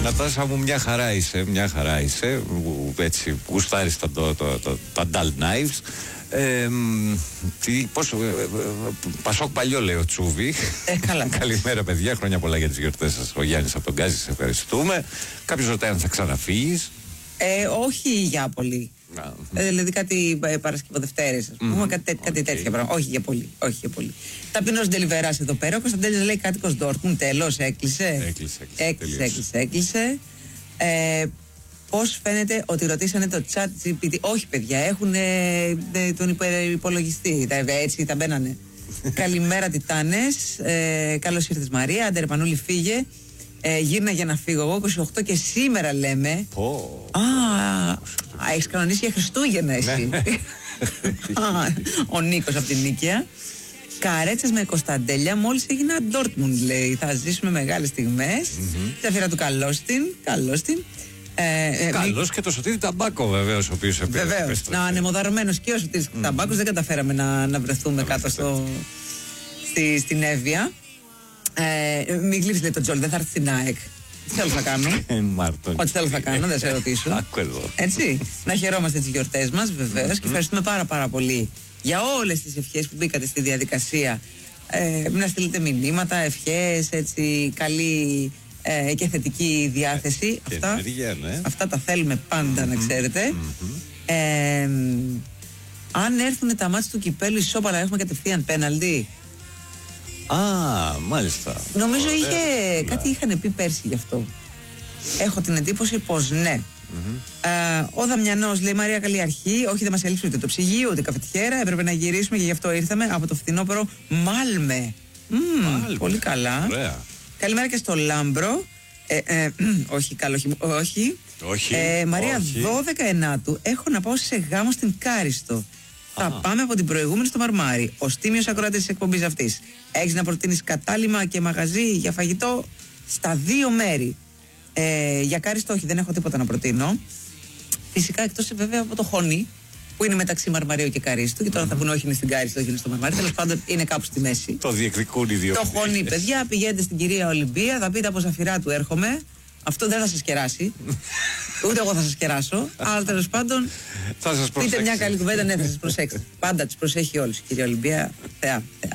Νατάσα μου, μια χαρά είσαι, μια χαρά είσαι. Έτσι, γουστάρεις τα dull knives. Πασόκ παλιό, λέει ο Τσούβι. Καλά. Καλημέρα, παιδιά. Χρόνια πολλά για τις γιορτές σας. Ο Γιάννης από τον Γκάζι, σε ευχαριστούμε. Κάποιος ρωτάει αν θα ξαναφύγεις. Όχι για πολύ. Δηλαδή κάτι Παρασκευοδευτέρες, ας πούμε, κάτι τέτοια πράγματα. Όχι για πολύ. Όχι για πολύ. Ταπεινός Ντελιβεράς εδώ πέρα. Ο Κωνσταντέλης λέει κάτοικος Ντόρτμουντ. Τέλος, έκλεισε. Πώς φαίνεται ότι ρωτήσανε το chat GPT? Όχι, παιδιά, έχουν τον υπολογιστή. Έτσι τα μπαίνανε. Καλημέρα, Τιτάνες. Καλώς ήρθες, Μαρία. Άντε ρε Πανούλη, φύγε. Γύρνα για να φύγω εγώ. 28 και σήμερα λέμε. Έχεις κανονίσει για Χριστούγεννα εσύ. Ο Νίκος από την Νίκαια. Καρέτσες με Κωνσταντέλια, μόλις έγινα Ντόρτμουντ, λέει. Θα ζήσουμε μεγάλες στιγμές. Τα φύρα του καλώς την. Καλώς και το Σωτήρι Ταμπάκο, βεβαίως, ο οποίος επέστρεψε. Βεβαίως. Ανεμοδαρμένος και ο Σωτήρης Ταμπάκος. Δεν καταφέραμε να βρεθούμε κάτω στην Εύβοια. Μην γλύψεις, λέει το Τζόλ, δεν θα έρθει στην ΑΕΚ. Τι θέλω να κάνω. Ό,τι θέλω θα κάνω, δεν σε ρωτήσω. Έτσι. Να χαιρόμαστε τις γιορτές μας, βεβαίως. Και ευχαριστούμε πάρα πολύ για όλες τις ευχές που μπήκατε στη διαδικασία. Να στείλετε μηνύματα, ευχές, έτσι, καλή και θετική διάθεση. Αυτά τα θέλουμε πάντα, να ξέρετε. Αν έρθουν τα μάτς του κυπέλου ισόπαλα, έχουμε κατευθείαν πέναλτι. Μάλιστα. Νομίζω κάτι είχαν πει πέρσι γι' αυτό. Έχω την εντύπωση πως ναι. Ο Δαμιανός λέει: Μαρία, καλή αρχή. Όχι, δεν μας έλειψε ούτε το ψυγείο ούτε καφετιέρα. Έπρεπε να γυρίσουμε και γι' αυτό ήρθαμε από το φθινόπωρο Μάλμε. Πολύ καλά. Ωραία. Καλημέρα και στο Λάμπρο. Όχι. Μαρία, 12 Ενάτου έχω να πάω σε γάμο στην Κάριστο. Θα πάμε από την προηγούμενη στο Μαρμάρι. Ο τίμιος ακροατής της εκπομπής αυτής. Έχεις να προτείνεις κατάλημα και μαγαζί για φαγητό στα δύο μέρη? Για Κάριστο όχι, δεν έχω τίποτα να προτείνω. Φυσικά εκτός βέβαια από το Χόνι, που είναι μεταξύ Μαρμαρίου και Καρίστου. Και τώρα θα πούνε όχι είναι στην Κάριστο, όχι είναι στο Μαρμάρι. Τέλος πάντων είναι κάπου στη μέση. Το διεκδικούν οι δύο. Το Χόνι, παιδιά, πηγαίνετε στην κυρία Ολυμπία, θα πείτε από Ζαφυρά του έρχομαι. Αυτό δεν θα σας κεράσει. Ούτε εγώ θα σας κεράσω. Αλλά τέλος πάντων. Θα σας προσέξει. Πείτε μια καλή κουβέντα, ναι, θα σας προσέξει. Πάντα τις προσέχει όλους η κυρία Ολυμπία. Θεά.